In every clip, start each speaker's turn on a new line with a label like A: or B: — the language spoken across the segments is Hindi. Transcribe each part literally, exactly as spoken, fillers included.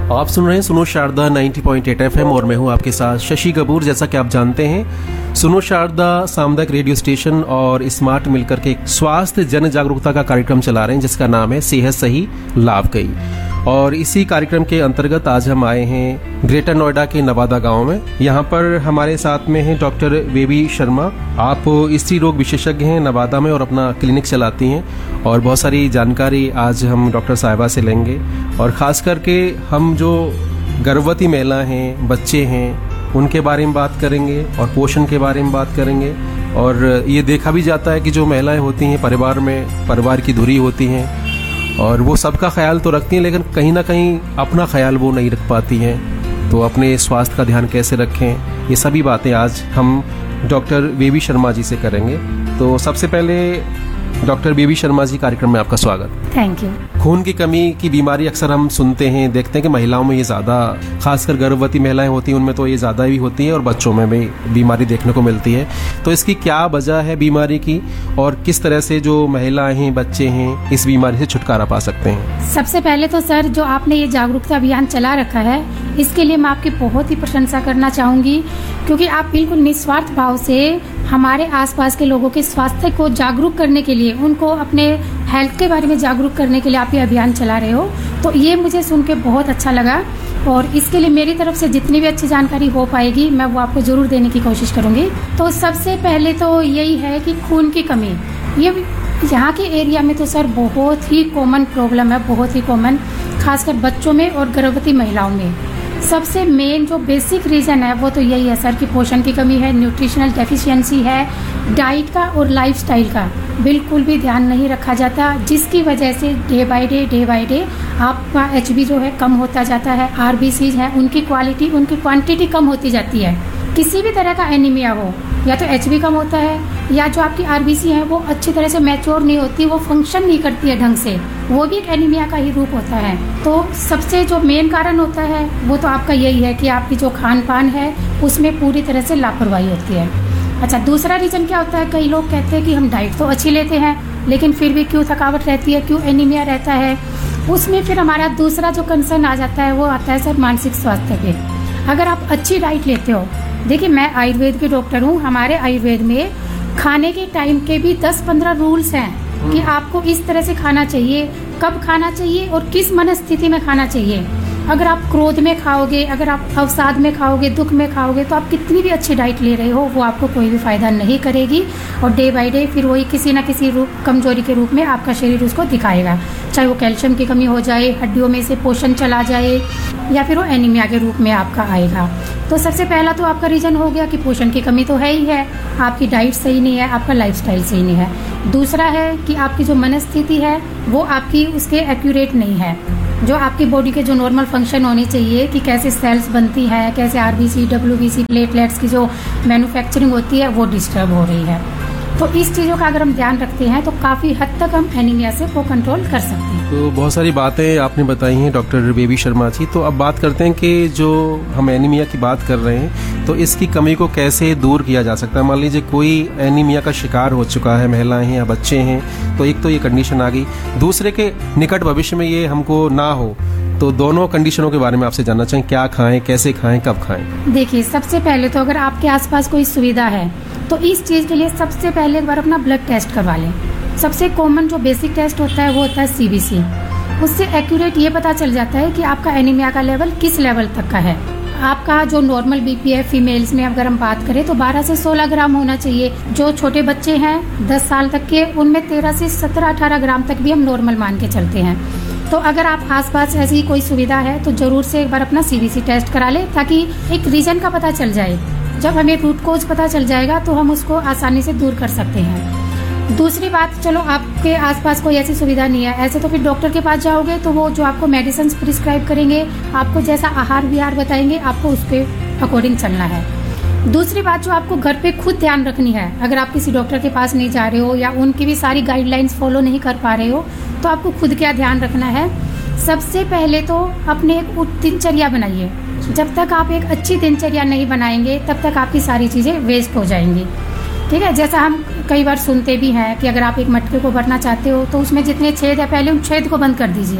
A: आप सुन रहे हैं सुनो शारदा नब्बे पॉइंट आठ एफएम और मैं हूं आपके साथ शशि कपूर। जैसा कि आप जानते हैं, सुनो शारदा सामुदायिक रेडियो स्टेशन और स्मार्ट मिलकर के एक स्वास्थ्य जन जागरूकता का कार्यक्रम चला रहे हैं जिसका नाम है सेहत सही लाभ कई। और इसी कार्यक्रम के अंतर्गत आज हम आए हैं ग्रेटर नोएडा के नवादा गांव में। यहाँ पर हमारे साथ में हैं डॉक्टर बेबी शर्मा। आप स्त्री रोग विशेषज्ञ हैं नवादा में और अपना क्लिनिक चलाती हैं और बहुत सारी जानकारी आज हम डॉक्टर साहिबा से लेंगे। और ख़ास करके हम जो गर्भवती महिला हैं, बच्चे हैं, उनके बारे में बात करेंगे और पोषण के बारे में बात करेंगे। और ये देखा भी जाता है कि जो महिलाएं होती हैं परिवार में, परिवार की धुरी होती हैं और वो सबका ख्याल तो रखती हैं लेकिन कहीं ना कहीं अपना ख्याल वो नहीं रख पाती हैं। तो अपने स्वास्थ्य का ध्यान कैसे रखें, ये सभी बातें आज हम डॉक्टर बेबी शर्मा जी से करेंगे। तो सबसे पहले डॉक्टर बेबी शर्मा जी, कार्यक्रम में आपका स्वागत।
B: Thank you.
A: खून की कमी की बीमारी अक्सर हम सुनते हैं, देखते हैं कि महिलाओं में ये ज़्यादा, खासकर गर्भवती महिलाएं होती हैं उनमें तो ये ज़्यादा भी होती है और बच्चों में भी बीमारी देखने को मिलती है। तो इसकी क्या वजह है बीमारी की और किस तरह से जो महिलाएं हैं, बच्चे हैं, इस बीमारी से छुटकारा पा सकते हैं?
B: सबसे पहले तो सर, जो आपने ये जागरूकता अभियान चला रखा है इसके लिए मैं आपकी बहुत ही प्रशंसा करना चाहूँगी, क्योंकि आप बिल्कुल निस्वार्थ भाव से हमारे आसपास के लोगों के स्वास्थ्य को जागरूक करने के लिए, उनको अपने हेल्थ के बारे में जागरूक करने के लिए आप ये अभियान चला रहे हो। तो ये मुझे सुन के बहुत अच्छा लगा और इसके लिए मेरी तरफ से जितनी भी अच्छी जानकारी हो पाएगी मैं वो आपको जरूर देने की कोशिश करूँगी। तो सबसे पहले तो यही है कि खून की कमी, ये यहाँ के एरिया में तो सर बहुत ही कॉमन प्रॉब्लम है, बहुत ही कॉमन, खासकर बच्चों में और गर्भवती महिलाओं में। सबसे मेन जो बेसिक रीज़न है वो तो यही है सर कि पोषण की कमी है, न्यूट्रिशनल डेफिशिएंसी है, डाइट का और लाइफस्टाइल का बिल्कुल भी ध्यान नहीं रखा जाता, जिसकी वजह से day by day day by day आपका एचबी जो है कम होता जाता है, आरबीसीज है उनकी क्वालिटी, उनकी क्वांटिटी कम होती जाती है। किसी भी तरह का एनीमिया हो, या तो एचबी कम होता है या जो आपकी आरबीसी है वो अच्छी तरह से मैच्योर नहीं होती, वो फंक्शन नहीं करती है ढंग से, वो भी एक एनीमिया का ही रूप होता है। तो सबसे जो मेन कारण होता है वो तो आपका यही है कि आपकी जो खान पान है उसमें पूरी तरह से लापरवाही होती है। अच्छा, दूसरा रीज़न क्या होता है, कई लोग कहते हैं कि हम डाइट तो अच्छी लेते हैं लेकिन फिर भी क्यों थकावट रहती है, क्यों एनीमिया रहता है। उसमें फिर हमारा दूसरा जो कंसर्न आ जाता है वो आता है सर मानसिक स्वास्थ्य पे। अगर आप अच्छी डाइट लेते हो, देखिए मैं आयुर्वेद के डॉक्टर हूँ, हमारे आयुर्वेद में खाने के टाइम के भी दस पंद्रह रूल्स हैं कि आपको इस तरह से खाना चाहिए, कब खाना चाहिए और किस मनस्थिति में खाना चाहिए। अगर आप क्रोध में खाओगे, अगर आप अवसाद में खाओगे, दुख में खाओगे, तो आप कितनी भी अच्छी डाइट ले रहे हो वो आपको कोई भी फायदा नहीं करेगी और डे बाय डे फिर वही किसी ना किसी रूप कमजोरी के रूप में आपका शरीर उसको दिखाएगा, चाहे वो कैल्शियम की कमी हो जाए, हड्डियों में से पोषण चला जाए या फिर वो एनीमिया के रूप में आपका आएगा। तो सबसे पहला तो आपका रीज़न हो गया कि पोषण की कमी तो है ही है, आपकी डाइट सही नहीं है, आपका लाइफस्टाइल सही नहीं है। दूसरा है कि आपकी जो मनस्थिति है वो आपकी उसके एक्यूरेट नहीं है, जो आपकी बॉडी के जो नॉर्मल फंक्शन होनी चाहिए कि कैसे सेल्स बनती है, कैसे आरबीसी, डब्ल्यूबीसी, प्लेटलेट्स की जो मैन्युफैक्चरिंग होती है वो डिस्टर्ब हो रही है। तो इस चीज़ों का अगर हम ध्यान रखते हैं तो काफ़ी हद तक हम एनीमिया से वो कंट्रोल कर सकते हैं।
A: तो बहुत सारी बातें आपने बताई हैं डॉक्टर बेबी शर्मा जी। तो अब बात करते हैं कि जो हम एनीमिया की बात कर रहे हैं तो इसकी कमी को कैसे दूर किया जा सकता है। मान लीजिए कोई एनीमिया का शिकार हो चुका है, महिलाएं हैं या बच्चे हैं, तो एक तो ये कंडीशन आ गई, दूसरे के निकट भविष्य में ये हमको ना हो, तो दोनों कंडीशनों के बारे में आपसे जानना चाहें, क्या खाएं, कैसे खाएं, कब खाएं?
B: देखिए, सबसे पहले तो अगर आपके आसपास कोई सुविधा है तो इस चीज़ के लिए सबसे पहले एक बार अपना ब्लड टेस्ट करवा लें। सबसे कॉमन जो बेसिक टेस्ट होता है वो होता है सीबीसी। उससे एक्यूरेट ये पता चल जाता है कि आपका एनीमिया का लेवल किस लेवल तक का है। आपका जो नॉर्मल बीपी है फीमेल्स में अगर हम बात करें तो बारह से सोलह ग्राम होना चाहिए। जो छोटे बच्चे हैं दस साल तक के, उनमें तेरह से सत्रह अठारह ग्राम तक भी हम नॉर्मल मान के चलते हैं। तो अगर आप आसपास ऐसी कोई सुविधा है तो जरूर से एक बार अपना सीबीसी टेस्ट करा ले, ताकि एक रीजन का पता चल जाए। जब हमें रूट कोज पता चल जाएगा तो हम उसको आसानी से दूर कर सकते हैं। दूसरी बात, चलो आपके आसपास कोई ऐसी सुविधा नहीं है, ऐसे तो फिर डॉक्टर के पास जाओगे तो वो जो आपको मेडिसिन प्रिस्क्राइब करेंगे, आपको जैसा आहार विहार बताएंगे, आपको उसके अकॉर्डिंग चलना है। दूसरी बात जो आपको घर पे खुद ध्यान रखनी है, अगर आप किसी डॉक्टर के पास नहीं जा रहे हो या उनकी भी सारी गाइडलाइंस फॉलो नहीं कर पा रहे हो, तो आपको खुद क्या ध्यान रखना है। सबसे पहले तो अपने एक दिनचर्या बनाइए। जब तक आप एक अच्छी दिनचर्या नहीं बनाएंगे तब तक आपकी सारी चीज़ें वेस्ट हो जाएंगी। ठीक है, जैसा हम कई बार सुनते भी हैं कि अगर आप एक मटके को भरना चाहते हो तो उसमें जितने छेद है पहले उन छेद को बंद कर दीजिए,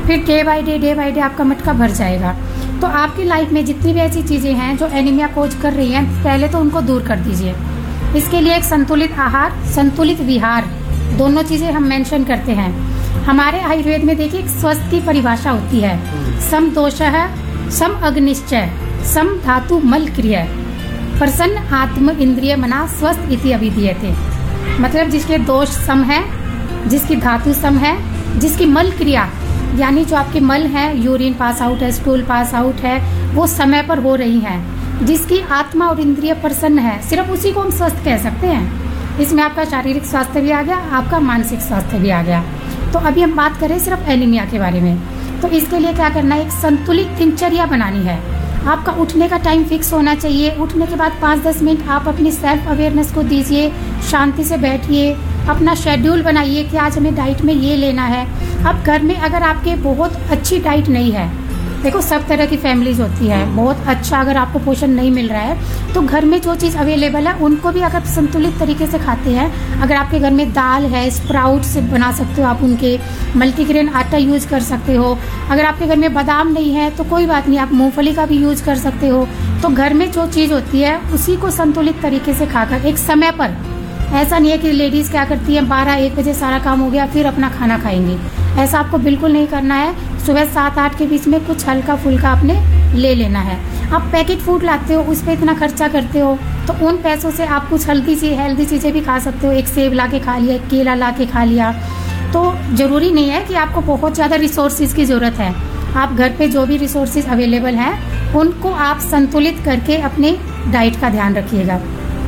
B: फिर day by day day by day आपका मटका भर जाएगा। तो आपकी लाइफ में जितनी भी ऐसी चीज़ें हैं जो एनीमिया कोज कर रही हैं, पहले तो उनको दूर कर दीजिए। इसके लिए एक संतुलित आहार, संतुलित विहार, दोनों चीज़ें हम मेंशन करते हैं। हमारे आयुर्वेद में देखिए एक स्वस्थ की परिभाषा होती है, सम दोषः सम अग्निश्चय सम धातु मल क्रिया प्रसन्न आत्म इंद्रिय मना स्वस्थ इति अभिधीयते। मतलब जिसके दोष सम है, जिसकी धातु सम है, जिसकी मल क्रिया यानी जो आपके मल है, यूरिन पास आउट है, स्टूल पास आउट है, वो समय पर हो रही हैं, जिसकी आत्मा और इंद्रिय प्रसन्न है, सिर्फ उसी को हम स्वस्थ कह सकते हैं। इसमें आपका शारीरिक स्वास्थ्य भी आ गया, आपका मानसिक स्वास्थ्य भी आ गया। तो अभी हम बात करें सिर्फ एनीमिया के बारे में। तो इसके लिए क्या करना है, एक संतुलित दिनचर्या बनानी है। आपका उठने का टाइम फिक्स होना चाहिए। उठने के बाद पाँच दस मिनट आप अपनी सेल्फ अवेयरनेस को दीजिए, शांति से बैठिए, अपना शेड्यूल बनाइए कि आज हमें डाइट में ये लेना है। अब घर में अगर आपके बहुत अच्छी डाइट नहीं है, देखो सब तरह की फैमिलीज होती है, बहुत अच्छा अगर आपको पोषण नहीं मिल रहा है तो घर में जो चीज़ अवेलेबल है उनको भी अगर संतुलित तरीके से खाते हैं, अगर आपके घर में दाल है, स्प्राउट्स बना सकते हो आप, उनके मल्टीग्रेन आटा यूज कर सकते हो। अगर आपके घर में बादाम नहीं है तो कोई बात नहीं, आप मूंगफली का भी यूज कर सकते हो। तो घर में जो चीज़ होती है उसी को संतुलित तरीके से खाकर एक समय पर, ऐसा नहीं है कि लेडीज़ क्या करती है बारह एक बजे सारा काम हो गया फिर अपना खाना खाएंगी, ऐसा आपको बिल्कुल नहीं करना है। सुबह सात आठ के बीच में कुछ हल्का फुल्का आपने ले लेना है। आप पैकेट फूड लाते हो, उस पर इतना खर्चा करते हो, तो उन पैसों से आप कुछ हेल्दी चीज हेल्दी चीज़ें भी खा सकते हो। एक सेब ला के खा लिया, एक केला ला के खा लिया। तो ज़रूरी नहीं है कि आपको बहुत ज़्यादा रिसोर्सेज की ज़रूरत है। आप घर पे जो भी रिसोर्सेज अवेलेबल हैं उनको आप संतुलित करके अपने डाइट का ध्यान रखिएगा।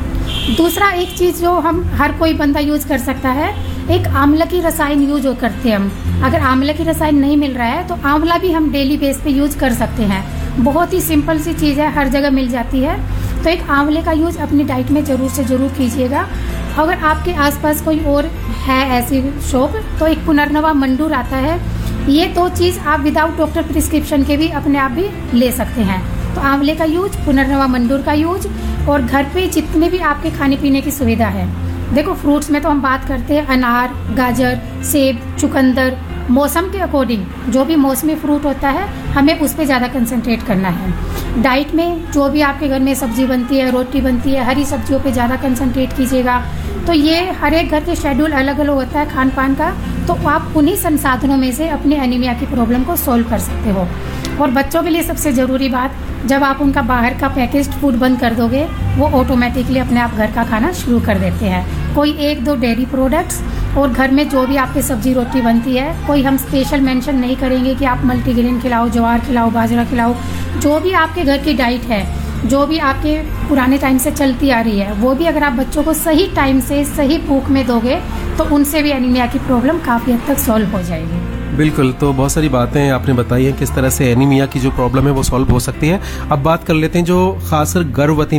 B: दूसरा एक चीज़ जो हम हर कोई बंदा यूज कर सकता है, एक आंवला की रसायन यूज करते हैं हम। अगर आंवला की रसायन नहीं मिल रहा है तो आंवला भी हम डेली बेस पे यूज कर सकते हैं। बहुत ही सिंपल सी चीज़ है, हर जगह मिल जाती है। तो एक आंवले का यूज अपनी डाइट में जरूर से जरूर कीजिएगा। अगर आपके आसपास कोई और है ऐसी शॉप तो एक पुनर्नवा मंडूर आता है, ये दो चीज़ आप विदाउट डॉक्टर प्रिस्क्रिप्शन के भी अपने आप भी ले सकते हैं। तो आंवले का यूज, पुनर्नवा मंडूर का यूज, और घर पे जितने भी आपके खाने पीने की सुविधा है। देखो फ्रूट्स में तो हम बात करते हैं अनार, गाजर, सेब, चुकंदर, मौसम के अकॉर्डिंग जो भी मौसमी फ्रूट होता है हमें उस पर ज़्यादा कंसंट्रेट करना है। डाइट में जो भी आपके घर में सब्जी बनती है, रोटी बनती है, हरी सब्जियों पे ज़्यादा कंसंट्रेट कीजिएगा। तो ये हर एक घर के शेड्यूल अलग अलग होता है खान पान का, तो आप उन्हीं संसाधनों में से अपने एनीमिया की प्रॉब्लम को सोल्व कर सकते हो। और बच्चों के लिए सबसे ज़रूरी बात, जब आप उनका बाहर का पैकेज्ड फूड बंद कर दोगे वो ऑटोमेटिकली अपने आप घर का खाना शुरू कर देते हैं। कोई एक दो डेयरी प्रोडक्ट्स और घर में जो भी आपकी सब्जी रोटी बनती है, कोई हम स्पेशल मेंशन नहीं करेंगे कि आप मल्टीग्रेन खिलाओ, ज्वार खिलाओ, बाजरा खिलाओ। जो भी आपके घर की डाइट है, जो भी आपके पुराने टाइम से चलती आ रही है, वो भी अगर आप बच्चों को सही टाइम से सही भूख में दोगे तो उनसे भी एनीमिया की प्रॉब्लम काफ़ी हद तक सॉल्व हो जाएगी।
A: बिल्कुल, तो बहुत सारी बातें आपने बताई हैं किस तरह से एनीमिया की जो प्रॉब्लम है वो सॉल्व हो सकती है। अब बात कर लेते हैं जो खासकर गर्भवती